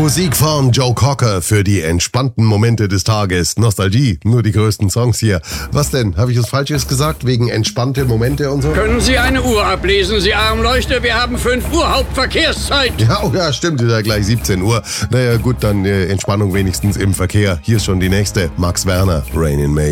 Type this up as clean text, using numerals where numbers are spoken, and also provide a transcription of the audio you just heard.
Musik von Joe Cocker für die entspannten Momente des Tages. Nostalgie, nur die größten Songs hier. Was denn? Habe ich was Falsches gesagt? Wegen entspannte Momente und so? Können Sie eine Uhr ablesen, Sie Armleuchter? Wir haben 5 Uhr Hauptverkehrszeit. Ja, oh ja, stimmt, ist ja gleich 17 Uhr. Naja, gut, dann Entspannung wenigstens im Verkehr. Hier ist schon die nächste. Max Werner, Rain in May.